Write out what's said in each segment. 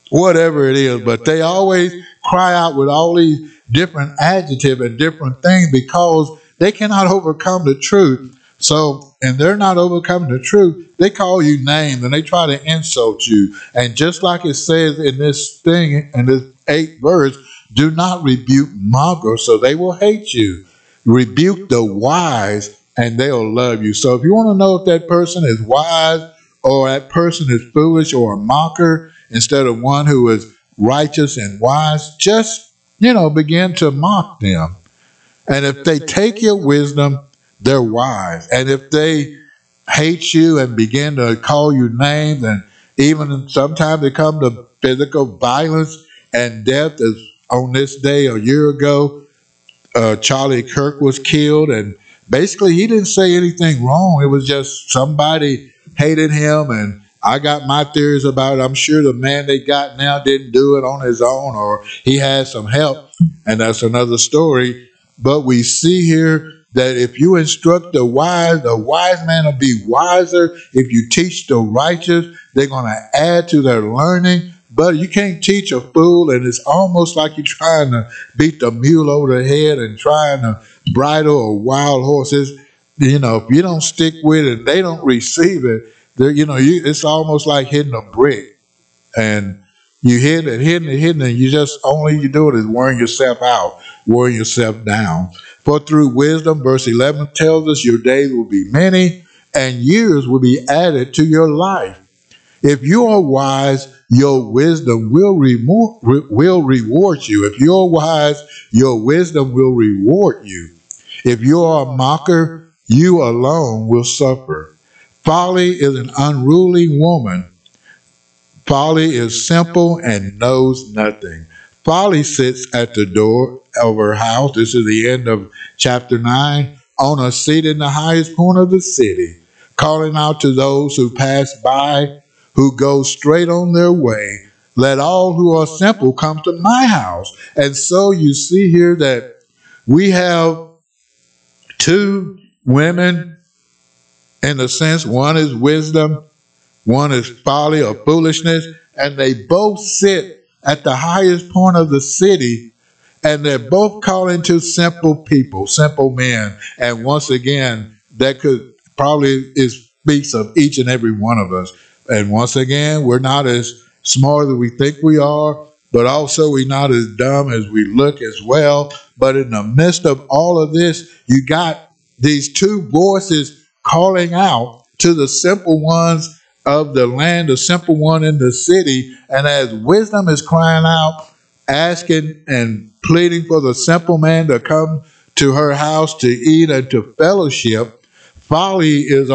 whatever it is. But they always cry out with all these different adjectives and different things because they cannot overcome the truth. So, and they're not overcoming the truth. They call you names and they try to insult you. And just like it says in this thing, in this 8th verse, do not rebuke mockers, so they will hate you. Rebuke the wise and they'll love you. So if you want to know if that person is wise or that person is foolish or a mocker instead of one who is righteous and wise, just, begin to mock them. And if they take your wisdom, they're wise. And if they hate you and begin to call you names, and even sometimes they come to physical violence and death, as on this day a year ago, Charlie Kirk was killed, and basically he didn't say anything wrong. It was just somebody hated him, and I got my theories about it. I'm sure the man they got now didn't do it on his own, or he had some help, and that's another story. But we see here that if you instruct the wise man will be wiser. If you teach the righteous, they're going to add to their learning. But you can't teach a fool, and it's almost like you're trying to beat the mule over the head and trying to bridle a wild horse. If you don't stick with it, they don't receive it. It's almost like hitting a brick, and you hit it, and you just only you do it is wearing yourself out, wearing yourself down. For through wisdom, verse 11 tells us, your days will be many, and years will be added to your life. If you are wise, your wisdom will reward you. If you're wise, your wisdom will reward you. If you are a mocker, you alone will suffer. Folly is an unruly woman. Folly is simple and knows nothing. Folly sits at the door of her house. This is the end of chapter 9. On a seat in the highest point of the city, calling out to those who pass by, who go straight on their way. Let all who are simple come to my house. And so you see here that we have two women in a sense. One is wisdom, one is folly or foolishness, and they both sit at the highest point of the city, and they're both calling to simple people, simple men. And once again, that could probably speaks of each and every one of us. And once again, we're not as smart as we think we are, but also we're not as dumb as we look as well. But in the midst of all of this, you got these two voices calling out to the simple ones of the land, the simple one in the city. And as wisdom is crying out, asking and pleading for the simple man to come to her house to eat and to fellowship, folly is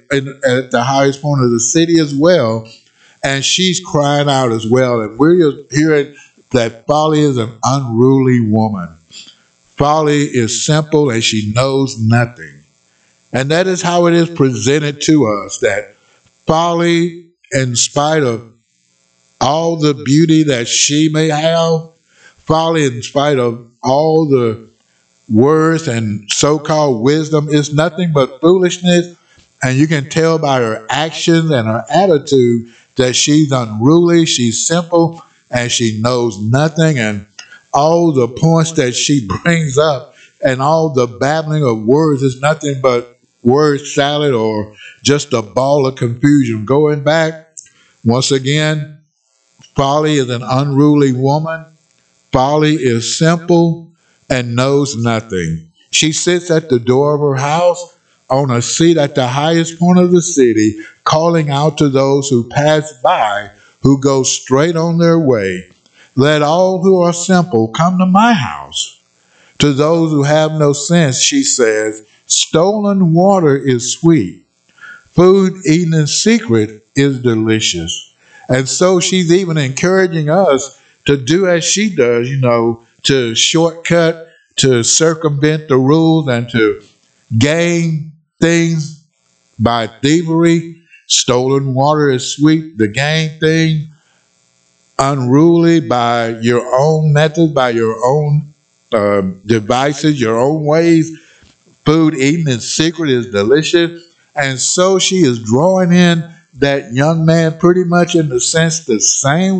at the highest point of the city as well, and she's crying out as well. And we're hearing that folly is an unruly woman. Folly is simple and she knows nothing. And that is how it is presented to us, that folly, in spite of all the beauty that she may have, folly in spite of all the words and so-called wisdom, is nothing but foolishness. And you can tell by her actions and her attitude that she's unruly, she's simple, and she knows nothing. And all the points that she brings up and all the babbling of words is nothing but word salad or just a ball of confusion. Going back, once again, folly is an unruly woman. Folly is simple and knows nothing. She sits at the door of her house on a seat at the highest point of the city, calling out to those who pass by, who go straight on their way. Let all who are simple come to my house. To those who have no sense, she says, stolen water is sweet. Food eaten in secret is delicious. And so she's even encouraging us to do as she does, to shortcut, to circumvent the rules, and to gain things by thievery. Stolen water is sweet, the gain thing. Unruly by your own methods, by your own devices, your own ways. Food eaten in secret is delicious. And so she is drawing in that young man pretty much in the sense the same